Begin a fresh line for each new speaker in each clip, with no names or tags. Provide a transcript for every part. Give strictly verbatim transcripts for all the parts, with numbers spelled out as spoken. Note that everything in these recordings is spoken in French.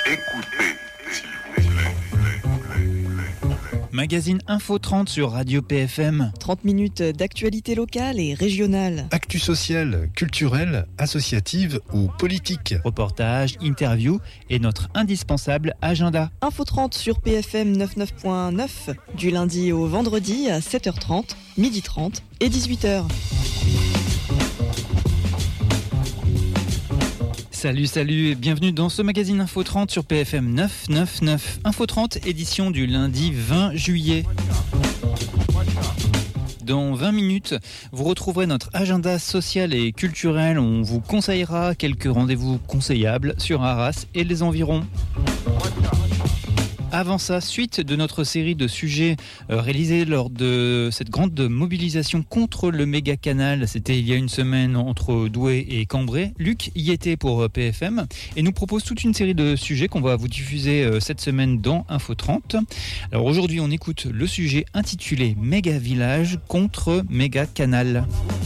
Écoutez, s'il vous plaît.
Magazine Info trente sur Radio P F M.
trente minutes d'actualité locale et régionale.
Actu sociale, culturelle, associative ou politique.
Reportages, interviews et notre indispensable agenda.
Info trente sur P F M quatre-vingt-neuf point neuf du lundi au vendredi à sept heures trente, midi trente et dix-huit heures.
Salut, salut et bienvenue dans ce magazine Info trente sur P F M neuf cent quatre-vingt-neuf. Info trente, édition du lundi vingt juillet. Dans vingt minutes, vous retrouverez notre agenda social et culturel. On vous conseillera quelques rendez-vous conseillables sur Arras et les environs. Avant ça, suite de notre série de sujets euh, réalisés lors de cette grande mobilisation contre le méga canal, c'était il y a une semaine entre Douai et Cambrai. Luc y était pour P F M et nous propose toute une série de sujets qu'on va vous diffuser euh, cette semaine dans Info trente. Alors aujourd'hui, on écoute le sujet intitulé Méga village contre méga canal.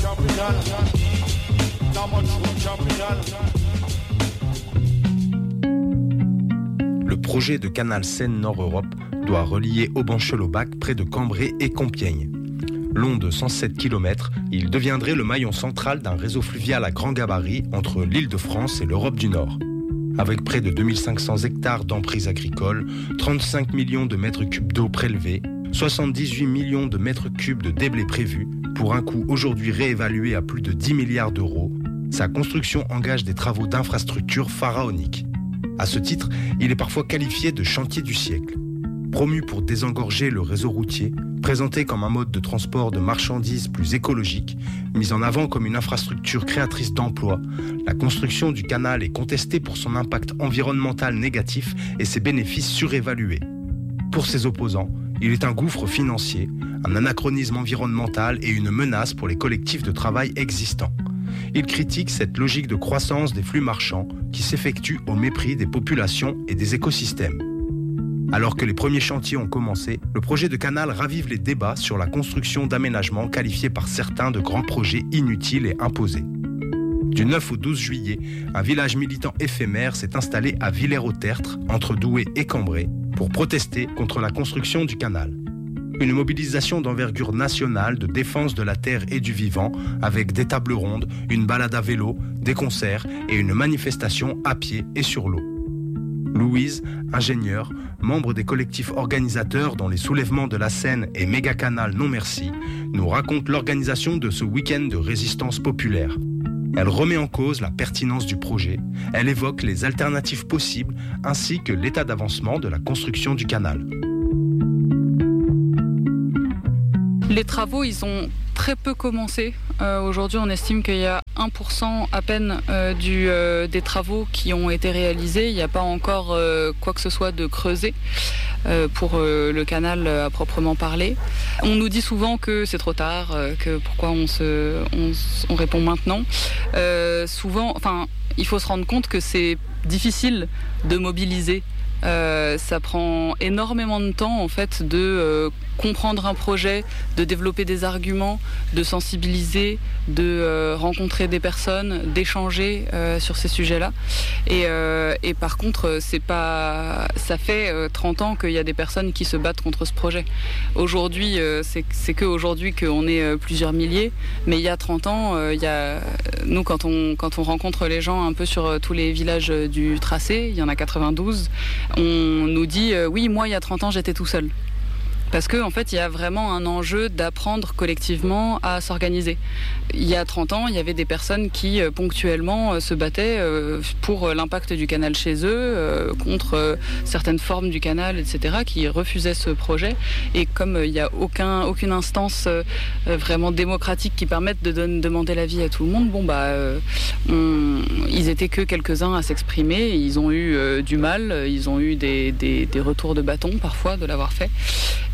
Le projet de canal Seine-Nord-Europe doit relier Auban-Chelobac près de Cambrai et Compiègne. Long de cent sept kilomètres, il deviendrait le maillon central d'un réseau fluvial à grand gabarit entre l'Île-de-France et l'Europe du Nord. Avec près de deux mille cinq cents hectares d'emprise agricole, trente-cinq millions de mètres cubes d'eau prélevés, soixante-dix-huit millions de mètres cubes de déblais prévus, pour un coût aujourd'hui réévalué à plus de dix milliards d'euros, sa construction engage des travaux d'infrastructure pharaoniques. À ce titre, il est parfois qualifié de chantier du siècle. Promu pour désengorger le réseau routier, présenté comme un mode de transport de marchandises plus écologique, mis en avant comme une infrastructure créatrice d'emplois, la construction du canal est contestée pour son impact environnemental négatif et ses bénéfices surévalués. Pour ses opposants, il est un gouffre financier, un anachronisme environnemental et une menace pour les collectifs de travail existants. Il critique cette logique de croissance des flux marchands qui s'effectue au mépris des populations et des écosystèmes. Alors que les premiers chantiers ont commencé, le projet de canal ravive les débats sur la construction d'aménagements qualifiés par certains de grands projets inutiles et imposés. Du neuf au douze juillet, un village militant éphémère s'est installé à Villers-au-Tertre, entre Douai et Cambrai, pour protester contre la construction du canal. Une mobilisation d'envergure nationale de défense de la terre et du vivant, avec des tables rondes, une balade à vélo, des concerts et une manifestation à pied et sur l'eau. Louise, ingénieure, membre des collectifs organisateurs dont les soulèvements de la Seine et Méga Canal Non Merci, nous raconte l'organisation de ce week-end de résistance populaire. Elle remet en cause la pertinence du projet, elle évoque les alternatives possibles ainsi que l'état d'avancement de la construction du canal.
Les travaux, ils ont très peu commencé. Euh, aujourd'hui, on estime qu'il y a un pour cent à peine euh, du, euh, des travaux qui ont été réalisés. Il n'y a pas encore euh, quoi que ce soit de creusé euh, pour euh, le canal à proprement parler. On nous dit souvent que c'est trop tard, euh, que pourquoi on, se, on, on répond maintenant. Euh, souvent, enfin, il faut se rendre compte que c'est difficile de mobiliser. Euh, ça prend énormément de temps en fait de euh, comprendre un projet, de développer des arguments, de sensibiliser, de euh, rencontrer des personnes, d'échanger euh, sur ces sujets-là. Et, euh, et par contre, c'est pas, ça fait euh, trente ans qu'il y a des personnes qui se battent contre ce projet. Aujourd'hui, euh, c'est, c'est qu'aujourd'hui qu'on est euh, plusieurs milliers, mais il y a trente ans, euh, il y a, nous quand on, quand on rencontre les gens un peu sur euh, tous les villages euh, du tracé, il y en a quatre-vingt-douze, on nous dit euh, oui, moi il y a trente ans j'étais tout seul. Parce qu'en en fait, il y a vraiment un enjeu d'apprendre collectivement à s'organiser. Il y a trente ans, il y avait des personnes qui euh, ponctuellement euh, se battaient euh, pour euh, l'impact du canal chez eux, euh, contre euh, certaines formes du canal, et cetera, qui refusaient ce projet. Et comme euh, il n'y a aucun, aucune instance euh, vraiment démocratique qui permette de don- demander l'avis à tout le monde, bon bah, euh, on, ils étaient que quelques-uns à s'exprimer. Ils ont eu euh, du mal, ils ont eu des, des, des retours de bâton parfois de l'avoir fait. Et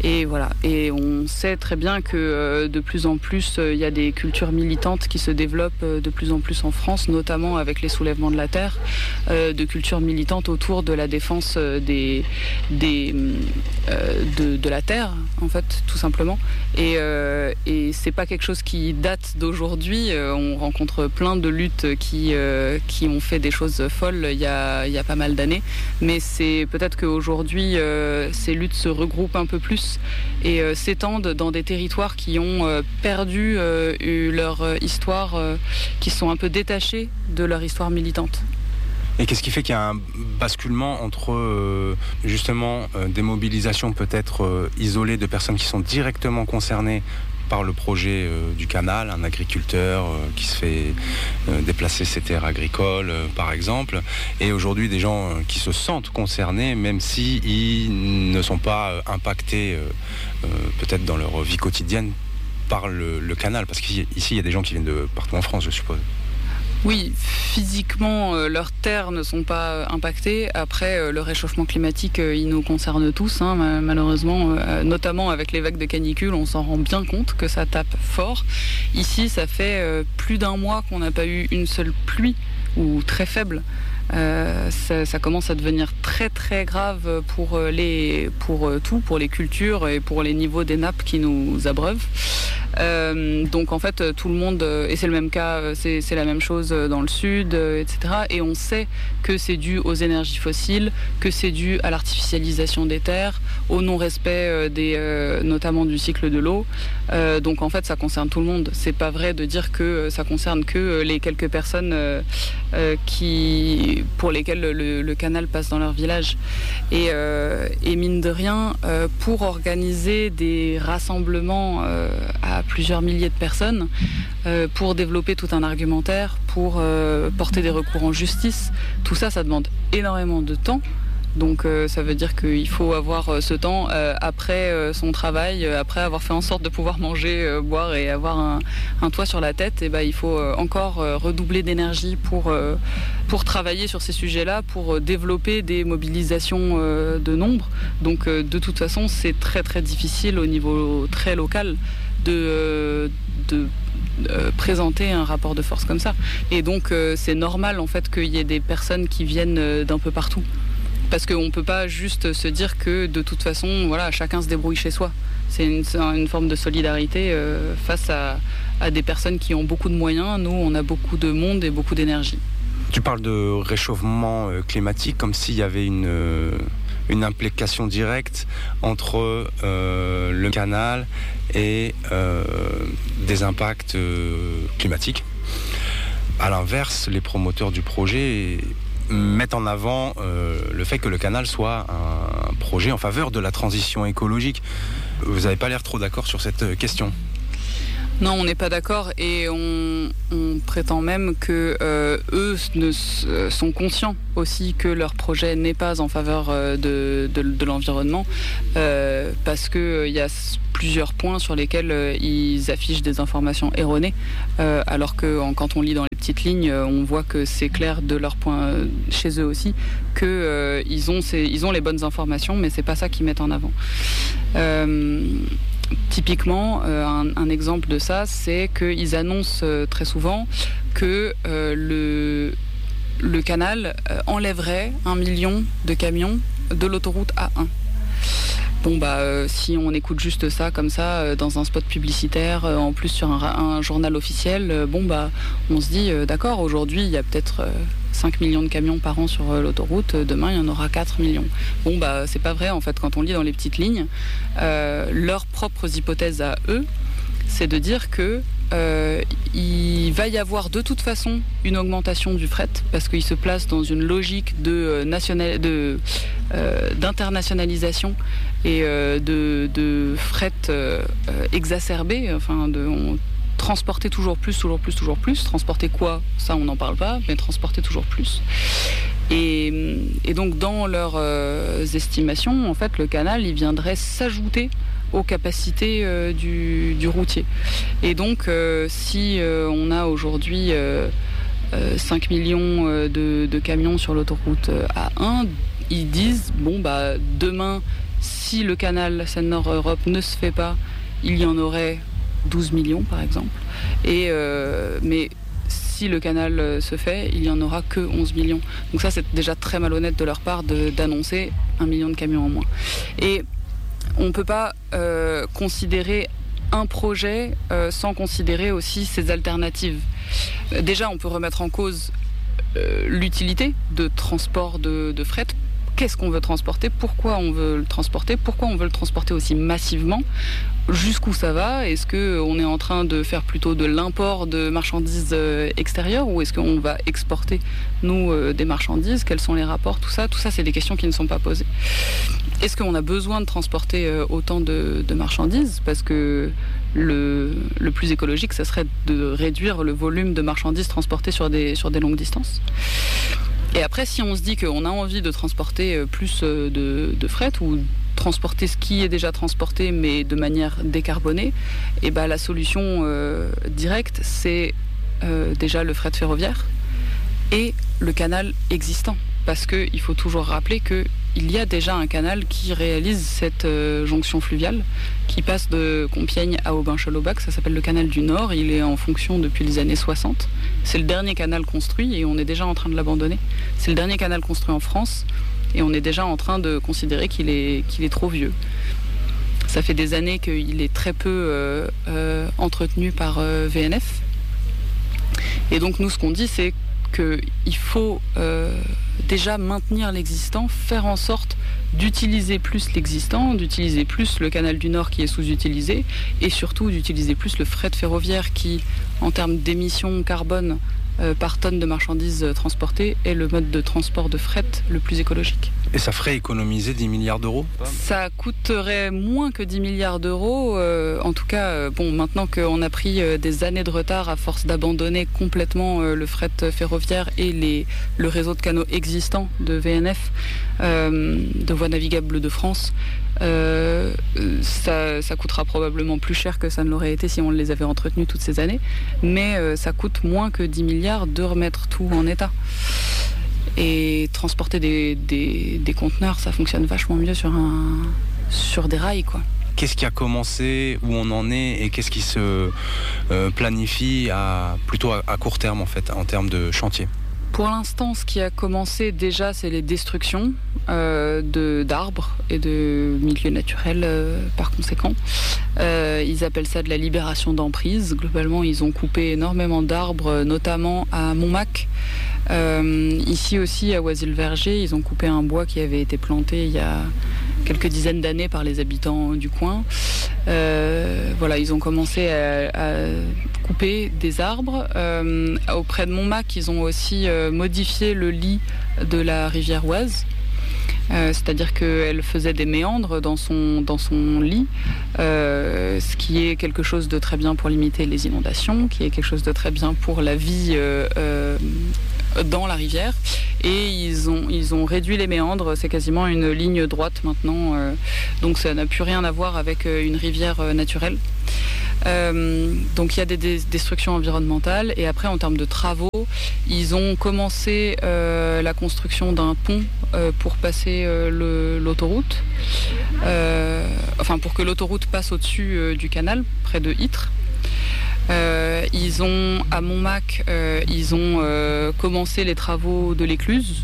Et voilà. Et on sait très bien que euh, de plus en plus, il euh, y a des cultures militantes qui se développent euh, de plus en plus en France, notamment avec les soulèvements de la terre, euh, de cultures militantes autour de la défense euh, des, des, euh, de, de la terre, en fait, tout simplement. Et, euh, et c'est pas quelque chose qui date d'aujourd'hui. Euh, on rencontre plein de luttes qui, euh, qui ont fait des choses folles il y a, il y a pas mal d'années. Mais c'est peut-être qu'aujourd'hui, euh, ces luttes se regroupent un peu plus et euh, s'étendent dans des territoires qui ont euh, perdu euh, leur euh, histoire, euh, qui sont un peu détachés de leur histoire militante.
Et qu'est-ce qui fait qu'il y a un basculement entre euh, justement euh, des mobilisations peut-être euh, isolées de personnes qui sont directement concernées par le projet euh, du canal, un agriculteur euh, qui se fait euh, déplacer ses terres agricoles euh, par exemple, et aujourd'hui des gens euh, qui se sentent concernés même si ils ne sont pas euh, impactés euh, euh, peut-être dans leur vie quotidienne par le, le canal, parce qu'ici il y a des gens qui viennent de partout en France, je suppose.
Oui, physiquement, euh, leurs terres ne sont pas euh, impactées. Après, euh, le réchauffement climatique, euh, il nous concerne tous, hein, malheureusement, euh, notamment avec les vagues de canicule, on s'en rend bien compte que ça tape fort. Ici, ça fait euh, plus d'un mois qu'on n'a pas eu une seule pluie, ou très faible. Euh, ça, ça commence à devenir très très grave pour les pour tout, pour les cultures et pour les niveaux des nappes qui nous abreuvent. Euh, donc en fait tout le monde, et c'est le même cas, c'est, c'est la même chose dans le sud, et cetera. Et on sait que c'est dû aux énergies fossiles, que c'est dû à l'artificialisation des terres, au non-respect des, euh, notamment du cycle de l'eau. Euh, donc en fait ça concerne tout le monde. C'est pas vrai de dire que ça concerne que les quelques personnes euh, euh, qui pour lesquels le, le canal passe dans leur village. Et, euh, et mine de rien, euh, pour organiser des rassemblements euh, à plusieurs milliers de personnes, euh, pour développer tout un argumentaire, pour euh, porter des recours en justice, tout ça, ça demande énormément de temps. Donc euh, ça veut dire qu'il faut avoir euh, ce temps euh, après euh, son travail, euh, après avoir fait en sorte de pouvoir manger, euh, boire et avoir un, un toit sur la tête, et ben, il faut euh, encore euh, redoubler d'énergie pour, euh, pour travailler sur ces sujets-là, pour euh, développer des mobilisations euh, de nombre. Donc euh, de toute façon c'est très très difficile au niveau très local de... Euh, de Euh, présenter un rapport de force comme ça. Et donc euh, c'est normal en fait qu'il y ait des personnes qui viennent euh, d'un peu partout. Parce qu'on ne peut pas juste se dire que de toute façon, voilà, chacun se débrouille chez soi. C'est une, une forme de solidarité euh, face à, à des personnes qui ont beaucoup de moyens. Nous, on a beaucoup de monde et beaucoup d'énergie.
Tu parles de réchauffement euh, climatique comme s'il y avait une, euh, une implication directe entre euh, le canal et euh, des impacts euh, climatiques. À l'inverse, les promoteurs du projet mettent en avant euh, le fait que le canal soit un projet en faveur de la transition écologique. Vous n'avez pas l'air trop d'accord sur cette question ?
Non, on n'est pas d'accord et on, on prétend même que euh, eux ne, sont conscients aussi que leur projet n'est pas en faveur de, de, de l'environnement euh, parce qu'il euh, y a plusieurs points sur lesquels euh, ils affichent des informations erronées euh, alors que en, quand on lit dans les petites lignes, on voit que c'est clair de leur point euh, chez eux aussi qu'ils euh, ont, ils ont les bonnes informations, mais c'est pas ça qu'ils mettent en avant. Euh, Typiquement, euh, un, un exemple de ça, c'est qu'ils annoncent euh, très souvent que euh, le, le canal euh, enlèverait un million de camions de l'autoroute A un. Bon bah euh, si on écoute juste ça comme ça euh, dans un spot publicitaire, euh, en plus sur un, un journal officiel, euh, bon bah on se dit euh, d'accord, aujourd'hui il y a peut-être euh, cinq millions de camions par an sur euh, l'autoroute, euh, demain il y en aura quatre millions. Bon bah c'est pas vrai en fait, quand on lit dans les petites lignes, euh, leurs propres hypothèses à eux, c'est de dire que euh, il va y avoir de toute façon une augmentation du fret parce qu'ils se placent dans une logique de, euh, national, de, euh, d'internationalisation et euh, de, de fret euh, euh, exacerbé, enfin de on, transporter toujours plus, toujours plus, toujours plus. Transporter quoi ? Ça on n'en parle pas, mais transporter toujours plus. Et, et donc dans leurs euh, estimations, en fait, le canal il viendrait s'ajouter aux capacités euh, du, du routier. Et donc, euh, si euh, on a aujourd'hui euh, euh, cinq millions de, de camions sur l'autoroute A un, ils disent, bon, bah, demain, Si le canal Seine-Nord-Europe ne se fait pas, il y en aurait douze millions par exemple. Et, euh, mais si le canal se fait, il n'y en aura que onze millions. Donc ça, c'est déjà très malhonnête de leur part de, d'annoncer un million de camions en moins. Et on ne peut pas euh, considérer un projet euh, sans considérer aussi ses alternatives. Euh, déjà, on peut remettre en cause euh, l'utilité de transport de, de fret. Qu'est-ce qu'on veut transporter? Pourquoi on veut le transporter? Pourquoi on veut le transporter aussi massivement? Jusqu'où ça va? Est-ce qu'on est en train de faire plutôt de l'import de marchandises extérieures ou est-ce qu'on va exporter, nous, des marchandises? Quels sont les rapports? Tout ça, tout ça, c'est des questions qui ne sont pas posées. Est-ce qu'on a besoin de transporter autant de, de marchandises? Parce que le, le plus écologique, ça serait de réduire le volume de marchandises transportées sur des, sur des longues distances. Et après, si on se dit qu'on a envie de transporter plus de, de fret ou transporter ce qui est déjà transporté mais de manière décarbonée, et ben la solution euh, directe, c'est euh, déjà le fret ferroviaire et le canal existant. Parce qu'il faut toujours rappeler qu'il y a déjà un canal qui réalise cette euh, jonction fluviale qui passe de Compiègne à Aubin-Chalaubac. Ça s'appelle le canal du Nord. Il est en fonction depuis les années soixante. C'est le dernier canal construit et on est déjà en train de l'abandonner. C'est le dernier canal construit en France et on est déjà en train de considérer qu'il est, qu'il est trop vieux. Ça fait des années qu'il est très peu euh, euh, entretenu par euh, V N F. Et donc nous, ce qu'on dit, c'est qu'il faut euh, déjà maintenir l'existant, faire en sorte d'utiliser plus l'existant, d'utiliser plus le canal du Nord qui est sous-utilisé et surtout d'utiliser plus le fret ferroviaire qui, en termes d'émissions carbone euh, par tonne de marchandises transportées, est le mode de transport de fret le plus écologique.
Et ça ferait économiser dix milliards d'euros?
Ça coûterait moins que dix milliards d'euros. Euh, en tout cas, euh, bon, maintenant qu'on a pris euh, des années de retard à force d'abandonner complètement euh, le fret ferroviaire et les, le réseau de canaux existant de V N F, euh, de Voies navigables de France, euh, ça, ça coûtera probablement plus cher que ça ne l'aurait été si on les avait entretenus toutes ces années. Mais euh, ça coûte moins que dix milliards de remettre tout en état. Et transporter des, des, des conteneurs, ça fonctionne vachement mieux sur, un, sur des rails, quoi.
Qu'est-ce qui a commencé, où on en est et qu'est-ce qui se euh, planifie à, plutôt à, à court terme en fait, en termes de chantier?
Pour l'instant, ce qui a commencé déjà, c'est les destructions euh, de, d'arbres et de milieux naturels euh, par conséquent. Euh, ils appellent ça de la libération d'emprise. Globalement, ils ont coupé énormément d'arbres, notamment à Montmac. Euh, ici aussi, à Oisille-Verger, ils ont coupé un bois qui avait été planté il y a quelques dizaines d'années par les habitants du coin. Euh, voilà, ils ont commencé à, à couper des arbres. Euh, auprès de Montmac, ils ont aussi euh, modifié le lit de la rivière Oise. Euh, c'est-à-dire qu'elle faisait des méandres dans son, dans son lit, euh, ce qui est quelque chose de très bien pour limiter les inondations, qui est quelque chose de très bien pour la vie euh, euh, dans la rivière. Et ils ont, ils ont réduit les méandres, c'est quasiment une ligne droite maintenant, euh, donc ça n'a plus rien à voir avec une rivière euh, naturelle. Euh, donc il y a des dé- destructions environnementales et après en termes de travaux, ils ont commencé euh, la construction d'un pont euh, pour passer euh, le, l'autoroute, euh, enfin pour que l'autoroute passe au-dessus euh, du canal, près de Ytre. Euh, ils ont à Montmac, euh, ils ont euh, commencé les travaux de l'écluse.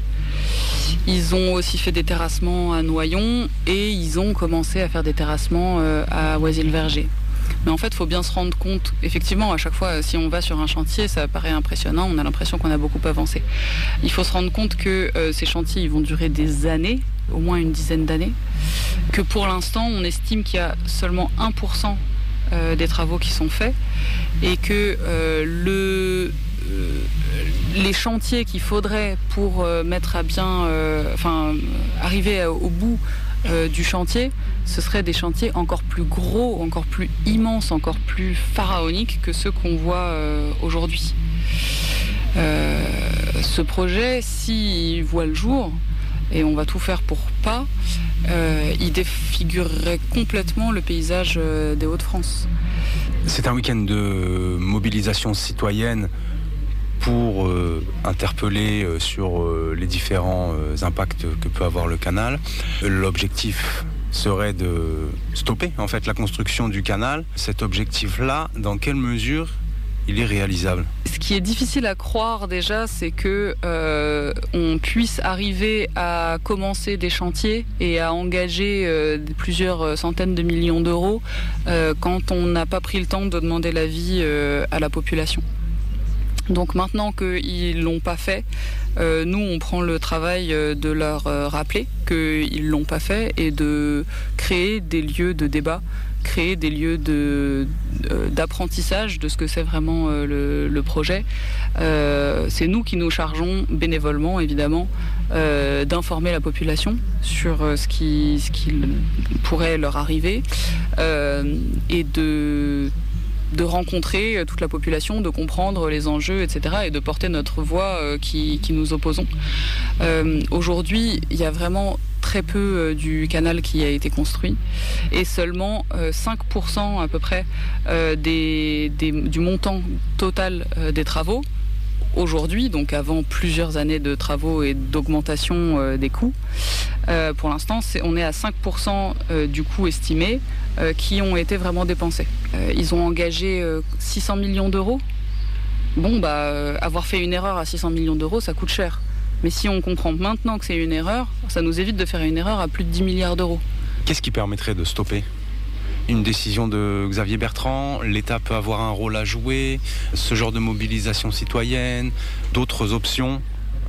Ils ont aussi fait des terrassements à Noyon et ils ont commencé à faire des terrassements euh, à Oisille-Verger. Mais en fait, il faut bien se rendre compte, effectivement, à chaque fois, si on va sur un chantier, ça paraît impressionnant, on a l'impression qu'on a beaucoup avancé. Il faut se rendre compte que euh, ces chantiers, ils vont durer des années, au moins une dizaine d'années, que pour l'instant, on estime qu'il y a seulement un pour cent euh, des travaux qui sont faits, et que euh, le... Euh, les chantiers qu'il faudrait pour euh, mettre à bien, euh, enfin, arriver à, au bout euh, du chantier, ce seraient des chantiers encore plus gros, encore plus immenses, encore plus pharaoniques que ceux qu'on voit euh, aujourd'hui. Euh, ce projet, s'il voit le jour, et on va tout faire pour pas, euh, il défigurerait complètement le paysage euh, des Hauts-de-France.
C'est un week-end de mobilisation citoyenne pour euh, interpeller euh, sur euh, les différents euh, impacts que peut avoir le canal. L'objectif serait de stopper en fait la construction du canal. Cet objectif-là, dans quelle mesure il est réalisable?
Ce qui est difficile à croire déjà, c'est que euh, on puisse arriver à commencer des chantiers et à engager euh, plusieurs centaines de millions d'euros euh, quand on n'a pas pris le temps de demander l'avis euh, à la population. Donc maintenant qu'ils ne l'ont pas fait, euh, nous on prend le travail de leur euh, rappeler qu'ils ne l'ont pas fait et de créer des lieux de débat, créer des lieux de, euh, d'apprentissage de ce que c'est vraiment euh, le, le projet. Euh, c'est nous qui nous chargeons bénévolement évidemment euh, d'informer la population sur euh, ce, qui, ce qui pourrait leur arriver euh, et de... de rencontrer toute la population, de comprendre les enjeux, et cetera et de porter notre voix euh, qui, qui nous opposons. Euh, aujourd'hui, il y a vraiment très peu euh, du canal qui a été construit et seulement euh, cinq pour cent à peu près euh, des, des, du montant total euh, des travaux. Aujourd'hui, donc avant plusieurs années de travaux et d'augmentation euh, des coûts, euh, pour l'instant, c'est, on est à cinq pour cent euh, du coût estimé euh, qui ont été vraiment dépensés. Euh, ils ont engagé euh, six cents millions d'euros. Bon, bah, euh, avoir fait une erreur à six cents millions d'euros, ça coûte cher. Mais si on comprend maintenant que c'est une erreur, ça nous évite de faire une erreur à plus de dix milliards d'euros.
Qu'est-ce qui permettrait de stopper une décision de Xavier Bertrand? L'État peut avoir un rôle à jouer, ce genre de mobilisation citoyenne, d'autres options?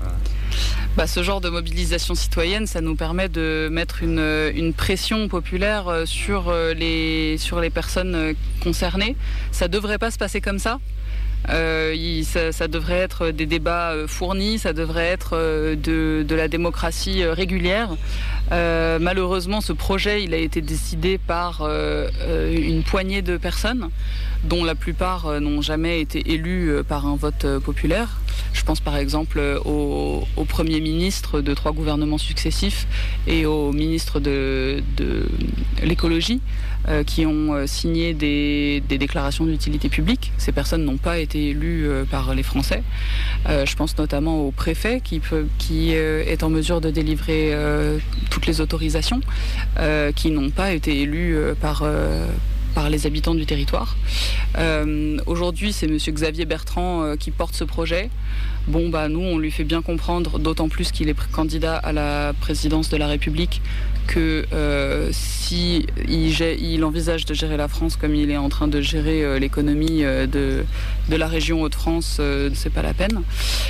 Bah, ce genre de mobilisation citoyenne, ça nous permet de mettre une, une pression populaire sur les, sur les personnes concernées. Ça ne devrait pas se passer comme ça. Euh, il, ça, ça devrait être des débats fournis, ça devrait être de, de la démocratie régulière. Euh, malheureusement, ce projet, il a été décidé par euh, une poignée de personnes, dont la plupart n'ont jamais été élus par un vote populaire. Je pense par exemple au, au Premier ministre de trois gouvernements successifs et au ministre de, de l'écologie euh, qui ont signé des, des déclarations d'utilité publique. Ces personnes n'ont pas été élues euh, par les Français. Euh, je pense notamment au préfet qui, peut, qui euh, est en mesure de délivrer euh, toutes les autorisations, euh, qui n'ont pas été élus euh, par... Euh, par les habitants du territoire. Euh, aujourd'hui, c'est M. Xavier Bertrand euh, qui porte ce projet. Bon, bah, nous, on lui fait bien comprendre, d'autant plus qu'il est candidat à la présidence de la République, que euh, si il, il envisage de gérer la France comme il est en train de gérer euh, l'économie euh, de, de la région Hauts-de-France, euh, c'est pas la peine.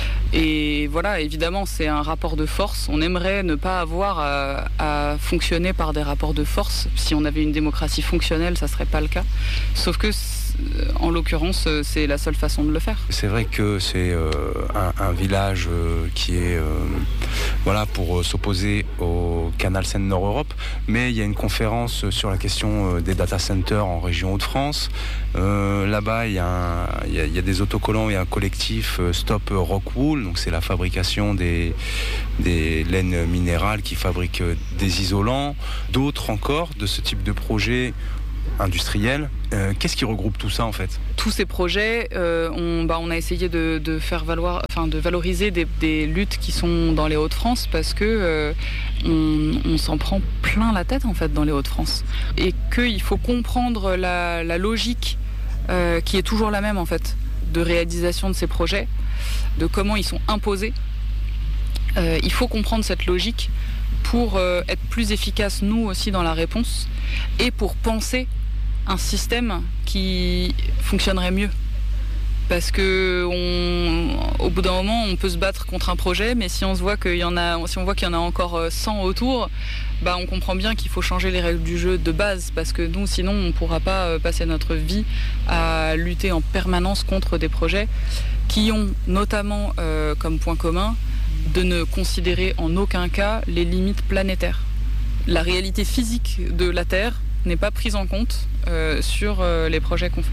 Et voilà, évidemment, c'est un rapport de force. On aimerait ne pas avoir à, à fonctionner par des rapports de force. Si on avait une démocratie fonctionnelle, ça serait pas le cas. Sauf que, en l'occurrence, c'est la seule façon de le faire.
C'est vrai que c'est euh, un, un village euh, qui est euh, voilà, pour euh, s'opposer au canal Seine-Nord-Europe, mais il y a une conférence sur la question euh, des data centers en région Hauts-de-France. Euh, là-bas, il y, il, y a, il y a des autocollants et un collectif euh, Stop Rockwool, donc c'est la fabrication des, des laines minérales qui fabriquent des isolants. D'autres encore de ce type de projet industriel. Euh, qu'est-ce qui regroupe tout ça en fait?
Tous ces projets, euh, on, bah, on a essayé de, de faire valoir, enfin de valoriser des, des luttes qui sont dans les Hauts-de-France parce que euh, on, on s'en prend plein la tête en fait dans les Hauts-de-France et qu'il faut comprendre la, la logique euh, qui est toujours la même en fait de réalisation de ces projets, de comment ils sont imposés. Euh, il faut comprendre cette logique pour euh, être plus efficace nous aussi dans la réponse et pour penser un système qui fonctionnerait mieux. Parce que on, au bout d'un moment, on peut se battre contre un projet, mais si on se voit qu'il y en a, si on voit qu'il y en a encore cent autour, bah on comprend bien qu'il faut changer les règles du jeu de base, parce que nous, sinon, on ne pourra pas passer notre vie à lutter en permanence contre des projets qui ont notamment euh, comme point commun de ne considérer en aucun cas les limites planétaires. La réalité physique de la Terre n'est pas prise en compte euh, sur euh, les projets qu'on fait.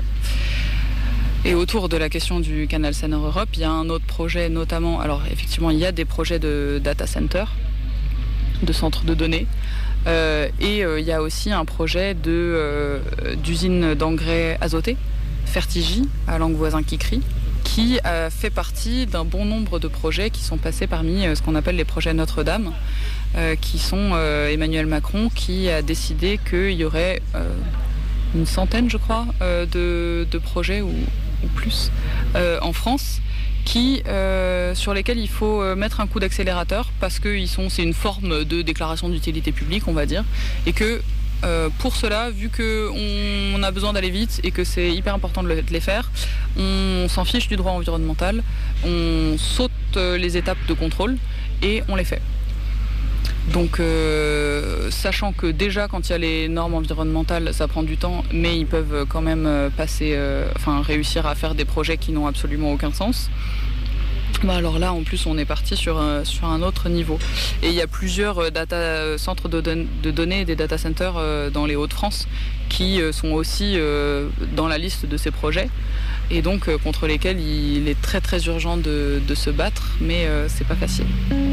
Et autour de la question du canal Seine-Nord-Europe, il y a un autre projet notamment, alors effectivement il y a des projets de data center, de centres de données, euh, et euh, il y a aussi un projet de, euh, d'usine d'engrais azotés, Fertigy, à Langue-Voisin-Kikri, qui a fait partie d'un bon nombre de projets qui sont passés parmi ce qu'on appelle les projets Notre-Dame, euh, qui sont euh, Emmanuel Macron qui a décidé qu'il y aurait euh, une centaine, je crois, euh, de, de projets ou, ou plus euh, en France. Qui, euh, sur lesquels il faut mettre un coup d'accélérateur parce que ils sont, c'est une forme de déclaration d'utilité publique, on va dire, et que euh, pour cela, vu qu'on a besoin d'aller vite et que c'est hyper important de, le, de les faire, on s'en fiche du droit environnemental, on saute les étapes de contrôle et on les fait. Donc, euh, sachant que déjà, quand il y a les normes environnementales, ça prend du temps, mais ils peuvent quand même passer, euh, enfin, réussir à faire des projets qui n'ont absolument aucun sens. Bah alors là, en plus, on est parti sur, euh, sur un autre niveau. Et il y a plusieurs data, euh, centres de, don- de données et des data centers euh, dans les Hauts-de-France qui euh, sont aussi euh, dans la liste de ces projets. Et donc, euh, contre lesquels il est très très urgent de, de se battre, mais euh, c'est pas facile.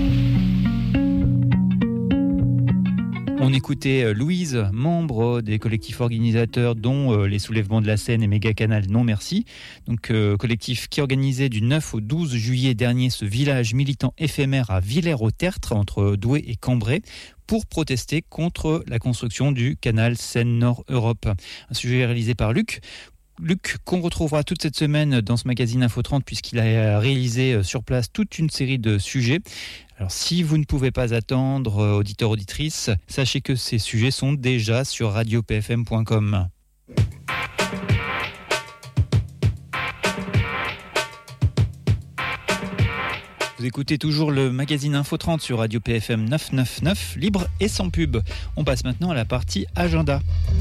On écoutait Louise, membre des collectifs organisateurs dont les Soulèvements de la Seine et Méga Canal Non Merci. Donc euh, collectif qui organisait du neuf au douze juillet dernier ce village militant éphémère à Villers-au-Tertre entre Douai et Cambrai pour protester contre la construction du canal Seine-Nord-Europe. Un sujet réalisé par Luc. Luc, qu'on retrouvera toute cette semaine dans ce magazine Info trente puisqu'il a réalisé sur place toute une série de sujets. Alors si vous ne pouvez pas attendre, auditeurs, auditrices, sachez que ces sujets sont déjà sur radio p f m point com. Vous écoutez toujours le magazine Info trente sur Radio P F M neuf cent quatre-vingt-neuf, libre et sans pub. On passe maintenant à la partie agenda.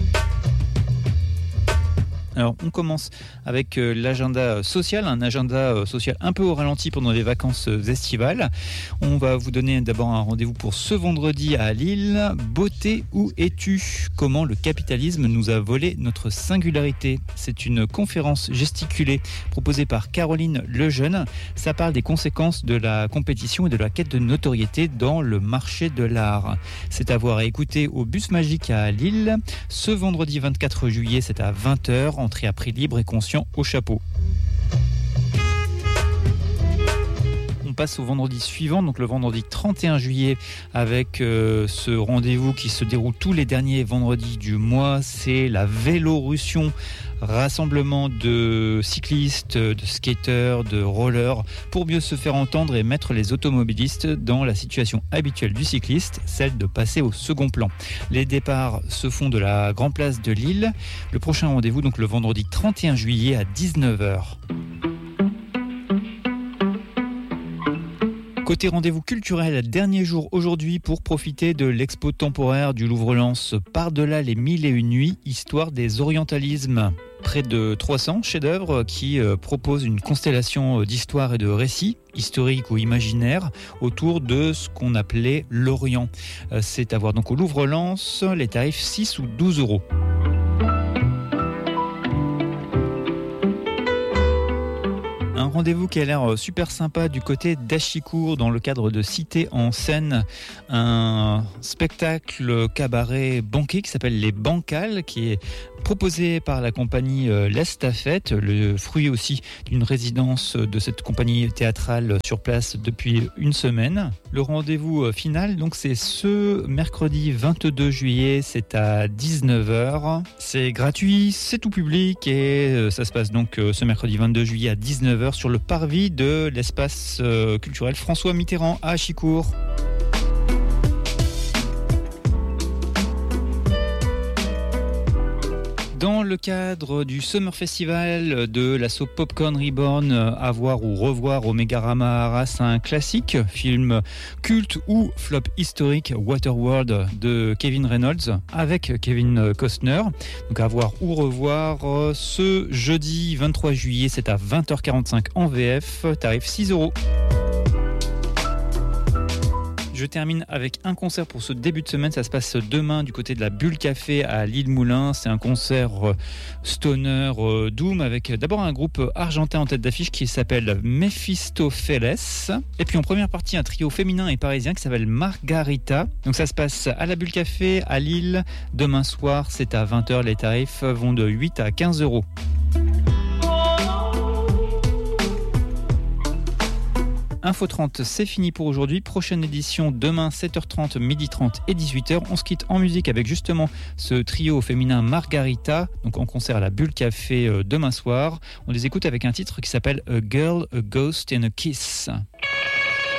Alors, on commence avec euh, l'agenda social, un agenda euh, social un peu au ralenti pendant les vacances euh, estivales. On va vous donner d'abord un rendez-vous pour ce vendredi à Lille. Beauté, où es-tu ? Comment le capitalisme nous a volé notre singularité. C'est une conférence gesticulée proposée par Caroline Lejeune. Ça parle des conséquences de la compétition et de la quête de notoriété dans le marché de l'art. C'est à voir et écouter au Bus Magique à Lille. Ce vendredi vingt-quatre juillet, c'est à vingt heures. Entrée à prix libre et conscient au chapeau. On passe au vendredi suivant, donc le vendredi trente et un juillet, avec euh, ce rendez-vous qui se déroule tous les derniers vendredis du mois. C'est la Vélorussion, rassemblement de cyclistes, de skateurs, de rollers, pour mieux se faire entendre et mettre les automobilistes dans la situation habituelle du cycliste, celle de passer au second plan. Les départs se font de la Grand Place de Lille. Le prochain rendez-vous, donc le vendredi trente et un juillet à dix-neuf heures. Côté rendez-vous culturel, dernier jour aujourd'hui pour profiter de l'expo temporaire du Louvre-Lens Par-delà les mille et une nuits, histoire des orientalismes. Près de trois cents chefs-d'œuvre qui euh, proposent une constellation d'histoires et de récits, historiques ou imaginaires, autour de ce qu'on appelait l'Orient. Euh, c'est à voir donc au Louvre-Lens, les tarifs six ou douze euros. Un rendez-vous qui a l'air super sympa du côté d'Achicourt dans le cadre de Cité en scène, un spectacle cabaret banquet qui s'appelle Les Bancales, qui est proposé par la compagnie L'Estafette, le fruit aussi d'une résidence de cette compagnie théâtrale sur place depuis une semaine. Le rendez-vous final, donc, c'est ce mercredi vingt-deux juillet, c'est à dix-neuf heures. C'est gratuit, c'est tout public et ça se passe donc ce mercredi vingt-deux juillet à dix-neuf heures sur le parvis de l'espace culturel François Mitterrand à Achicourt. Dans le cadre du Summer Festival de l'asso Popcorn Reborn, à voir ou revoir au Mégarama Arras, un classique, film culte ou flop historique, Waterworld de Kevin Reynolds avec Kevin Costner. Donc à voir ou revoir ce jeudi vingt-trois juillet, c'est à vingt heures quarante-cinq en V F, tarif six euros. Je termine avec un concert pour ce début de semaine. Ça se passe demain du côté de la Bulle Café à Lille-Moulin. C'est un concert stoner doom avec d'abord un groupe argentin en tête d'affiche qui s'appelle Mephistopheles. Et puis en première partie, un trio féminin et parisien qui s'appelle Margarita. Donc ça se passe à la Bulle Café à Lille. Demain soir, c'est à vingt heures. Les tarifs vont de huit à quinze euros. Info trente, c'est fini pour aujourd'hui. Prochaine édition demain sept heures trente, midi trente et dix-huit heures. On se quitte en musique avec justement ce trio féminin Margarita, donc en concert à la Bulle Café demain soir. On les écoute avec un titre qui s'appelle A Girl, A Ghost and a Kiss.